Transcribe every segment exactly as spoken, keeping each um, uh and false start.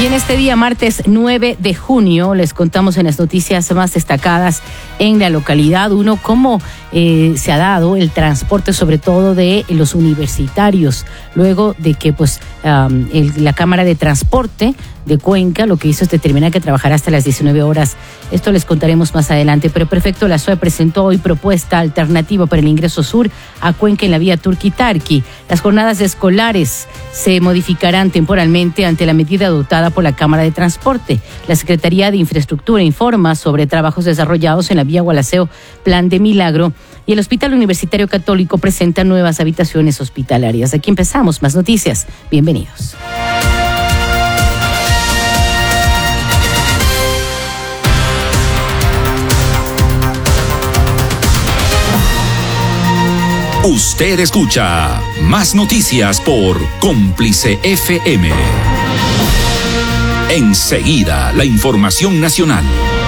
Y en este día, martes nueve de junio, les contamos en las noticias más destacadas en la localidad. Uno, cómo eh, se ha dado el transporte, sobre todo de los universitarios, luego de que pues um, el, la Cámara de Transporte de Cuenca lo que hizo es determinar que trabajará hasta las diecinueve horas. Esto les contaremos más adelante, pero Prefecto la S O E presentó hoy propuesta alternativa para el ingreso sur a Cuenca en la vía Turqui-Tarqui. Las jornadas escolares se modificarán temporalmente ante la medida adoptada por la Cámara de Transporte. La Secretaría de Infraestructura informa sobre trabajos desarrollados en la vía Gualaceo, Plan de Milagro, y el Hospital Universitario Católico presenta nuevas habitaciones hospitalarias. Aquí empezamos, más noticias. Bienvenidos. Usted escucha Más Noticias por Cómplice F M. Enseguida, la información nacional.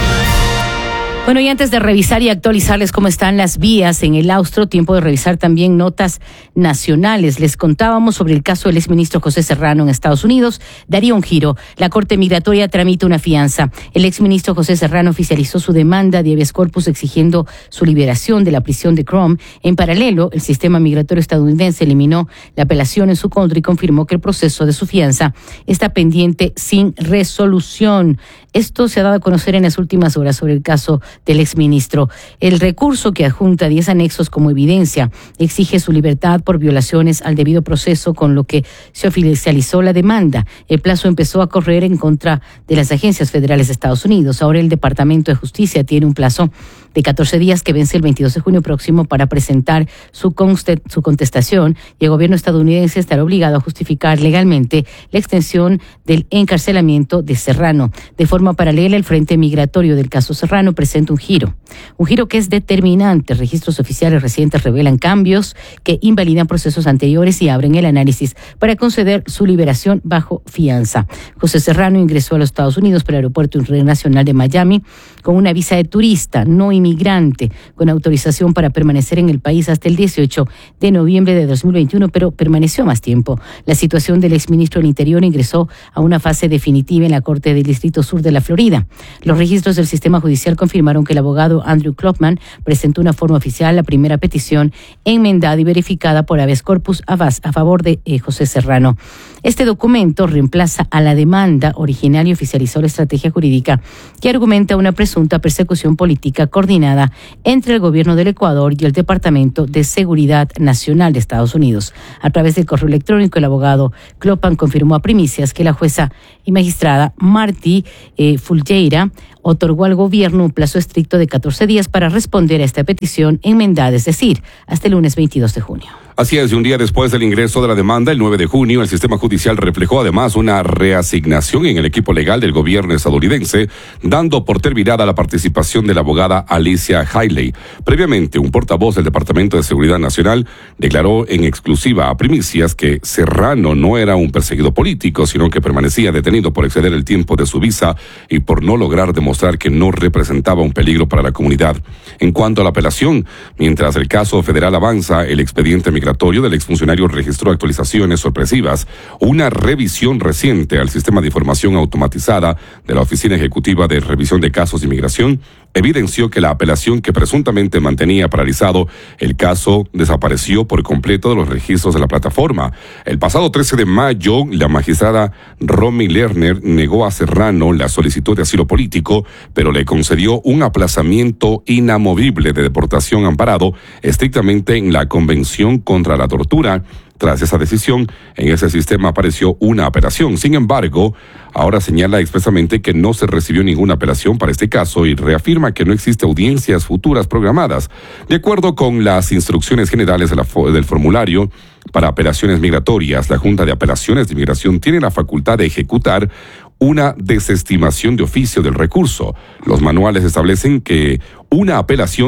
Bueno, y antes de revisar y actualizarles cómo están las vías en el Austro, tiempo de revisar también notas nacionales. Les contábamos sobre el caso del exministro José Serrano en Estados Unidos. Daría un giro. La Corte Migratoria tramita una fianza. El exministro José Serrano oficializó su demanda de habeas corpus exigiendo su liberación de la prisión de Crom. En paralelo, el sistema migratorio estadounidense eliminó la apelación en su contra y confirmó que el proceso de su fianza está pendiente sin resolución. Esto se ha dado a conocer en las últimas horas sobre el caso del exministro. El recurso, que adjunta diez anexos como evidencia, exige su libertad por violaciones al debido proceso, con lo que se oficializó la demanda. El plazo empezó a correr en contra de las agencias federales de Estados Unidos. Ahora el Departamento de Justicia tiene un plazo de catorce días que vence el veintidós de junio próximo para presentar su, const- su contestación, y el gobierno estadounidense estará obligado a justificar legalmente la extensión del encarcelamiento de Serrano. De forma paralela, el Frente Migratorio del caso Serrano presenta un giro, un giro que es determinante. Registros oficiales recientes revelan cambios que invalidan procesos anteriores y abren el análisis para conceder su liberación bajo fianza. José Serrano ingresó a los Estados Unidos por el Aeropuerto Internacional de Miami con una visa de turista, no inmigrante, con autorización para permanecer en el país hasta el dieciocho de noviembre de dos mil veintiuno, pero permaneció más tiempo. La situación del exministro del Interior ingresó a una fase definitiva en la Corte del Distrito Sur de la Florida. Los registros del sistema judicial confirmaron que el abogado Andrew Klopman presentó una forma oficial, la primera petición enmendada y verificada por habeas corpus a favor de eh, José Serrano. Este documento reemplaza a la demanda original y oficializó la estrategia jurídica que argumenta una presunta persecución política coordinada entre el gobierno del Ecuador y el Departamento de Seguridad Nacional de Estados Unidos. A través del correo electrónico, el abogado Klopman confirmó a primicias que la jueza y magistrada Martí eh, Fulgeira otorgó al gobierno un plazo estricto de catorce días para responder a esta petición enmendada, es decir, hasta el lunes veintidós de junio. Así es, y un día después del ingreso de la demanda, el nueve de junio, el sistema judicial reflejó además una reasignación en el equipo legal del gobierno estadounidense, dando por terminada la participación de la abogada Alicia Haley. Previamente, un portavoz del Departamento de Seguridad Nacional declaró en exclusiva a primicias que Serrano no era un perseguido político, sino que permanecía detenido por exceder el tiempo de su visa y por no lograr demostrar que no representaba un peligro para la comunidad. En cuanto a la apelación, mientras el caso federal avanza, el expediente migratorio del exfuncionario registró actualizaciones sorpresivas. Una revisión reciente al sistema de información automatizada de la Oficina Ejecutiva de Revisión de Casos de Inmigración evidenció que la apelación que presuntamente mantenía paralizado el caso desapareció por completo de los registros de la plataforma. El pasado trece de mayo, la magistrada Romy Lerner negó a Serrano la solicitud de asilo político, pero le concedió un aplazamiento inamovible de deportación amparado estrictamente en la Convención contra la Tortura. Tras esa decisión, en ese sistema apareció una apelación. Sin embargo, ahora señala expresamente que no se recibió ninguna apelación para este caso y reafirma que no existe audiencias futuras programadas. De acuerdo con las instrucciones generales de la, del formulario para apelaciones migratorias, la Junta de Apelaciones de Inmigración tiene la facultad de ejecutar una desestimación de oficio del recurso. Los manuales establecen que una apelación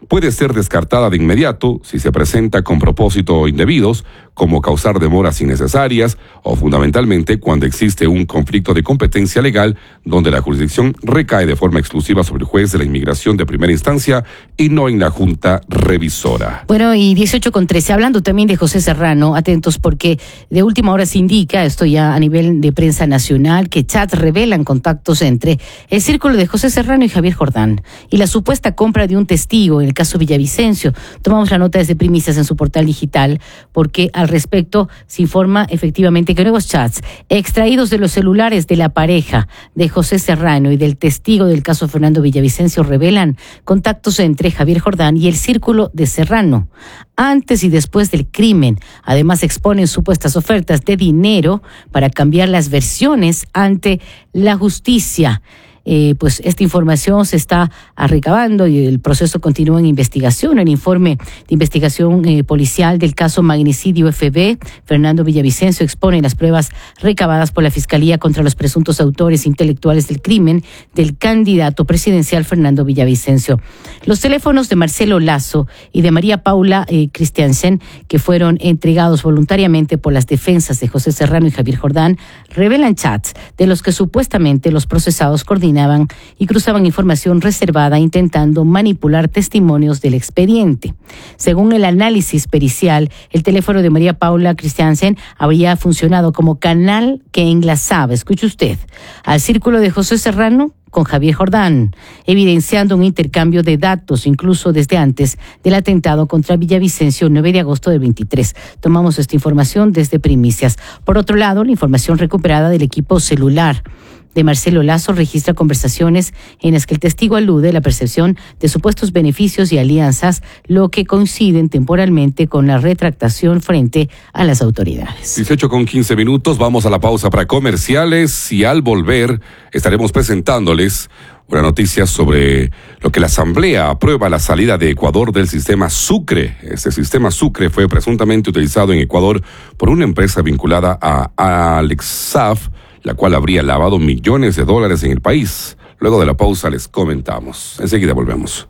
puede ser descartada de inmediato si se presenta con propósitos indebidos, como causar demoras innecesarias o fundamentalmente cuando existe un conflicto de competencia legal donde la jurisdicción recae de forma exclusiva sobre el juez de la inmigración de primera instancia y no en la junta revisora. Bueno, y dieciocho con trece, hablando también de José Serrano, atentos porque de última hora se indica, esto ya a nivel de prensa nacional, que chats revelan contactos entre el círculo de José Serrano y Javier Jordán y la supuesta compra de un testigo en el caso Villavicencio. Tomamos la nota desde Primicias en su portal digital porque al respecto se informa efectivamente que nuevos chats extraídos de los celulares de la pareja de José Serrano y del testigo del caso Fernando Villavicencio revelan contactos entre Javier Jordán y el círculo de Serrano antes y después del crimen. Además exponen supuestas ofertas de dinero para cambiar las versiones ante la justicia. Eh, pues esta información se está recabando y el proceso continúa en investigación. El informe de investigación eh, policial del caso Magnicidio F B, Fernando Villavicencio, expone las pruebas recabadas por la Fiscalía contra los presuntos autores intelectuales del crimen del candidato presidencial Fernando Villavicencio. Los teléfonos de Marcelo Lazo y de María Paula eh, Christiansen, que fueron entregados voluntariamente por las defensas de José Serrano y Javier Jordán, revelan chats de los que supuestamente los procesados coordinaban y cruzaban información reservada intentando manipular testimonios del expediente. Según el análisis pericial, el teléfono de María Paula Christiansen habría funcionado como canal que enlazaba, escuche usted, al círculo de José Serrano con Javier Jordán, evidenciando un intercambio de datos incluso desde antes del atentado contra Villavicencio nueve de agosto del veintitrés. Tomamos esta información desde Primicias. Por otro lado, la información recuperada del equipo celular de Marcelo Lazo registra conversaciones en las que el testigo alude a la percepción de supuestos beneficios y alianzas, lo que coinciden temporalmente con la retractación frente a las autoridades. dieciocho con quince minutos, vamos a la pausa para comerciales y al volver estaremos presentándoles una noticia sobre lo que la Asamblea aprueba la salida de Ecuador del sistema Sucre. Este sistema Sucre fue presuntamente utilizado en Ecuador por una empresa vinculada a Alexaf, la cual habría lavado millones de dólares en el país. Luego de la pausa les comentamos. Enseguida volvemos.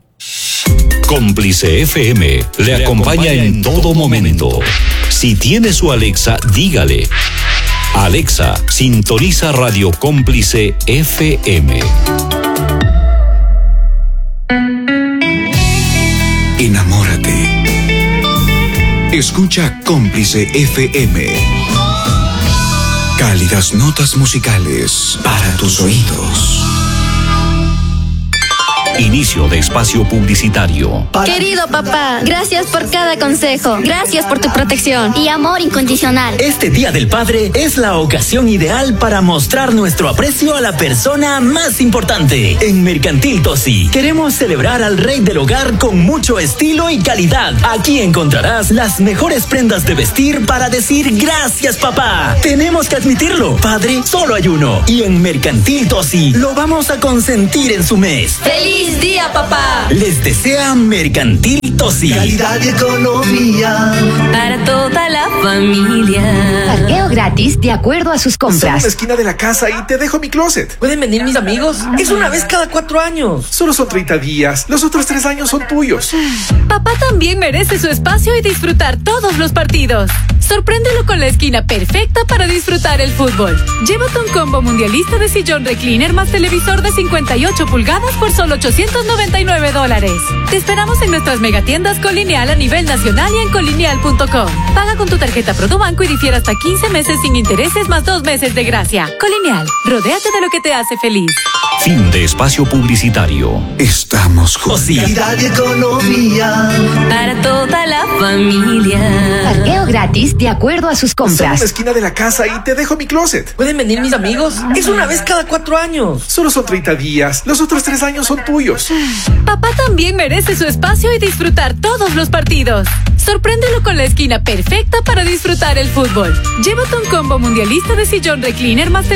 Cómplice F M le acompaña en todo momento. Si tiene su Alexa, dígale: Alexa, sintoniza Radio Cómplice F M. Enamórate. Escucha Cómplice F M. Cálidas notas musicales para tus oídos. Inicio de espacio publicitario. Querido papá, gracias por cada consejo. Gracias por tu protección y amor incondicional. Este Día del Padre es la ocasión ideal para mostrar nuestro aprecio a la persona más importante. En Mercantil Tosi queremos celebrar al rey del hogar con mucho estilo y calidad. Aquí encontrarás las mejores prendas de vestir para decir gracias, papá. Tenemos que admitirlo, padre solo hay uno. Y en Mercantil Tosi lo vamos a consentir en su mes. ¡Feliz día, papá! Les desea Mercantil Tosi. Calidad y economía para toda la familia. Parqueo gratis de acuerdo a sus Solo en compras. la esquina de la casa y te dejo mi closet. ¿Pueden venir mis amigos? Es una vez cada cuatro años. Solo son treinta días. Los otros tres años son tuyos. Papá también merece su espacio y disfrutar todos los partidos. Sorpréndelo con la esquina perfecta para disfrutar el fútbol. Llévate un combo mundialista de sillón recliner más televisor de cincuenta y ocho pulgadas por solo ochocientos noventa y nueve dólares. Te esperamos en nuestras megatiendas Colineal a nivel nacional y en colineal punto com. Paga con tu tarjeta Produbanco y difiere hasta quince meses sin intereses más dos meses de gracia. Colineal, rodéate de lo que te hace feliz. Fin de espacio publicitario. Estamos juntos. Calidad y economía Para toda la familia. Parqueo gratis de acuerdo a sus Solo en la compras. esquina de la casa y te dejo mi closet. ¿Pueden venir mis amigos? Es una vez cada cuatro años. Solo son treinta días. Los otros tres años son tuyos. Papá también merece su espacio y disfrutar todos los partidos. Sorpréndelo con la esquina perfecta para disfrutar el fútbol. Llévate un combo mundialista de sillón recliner más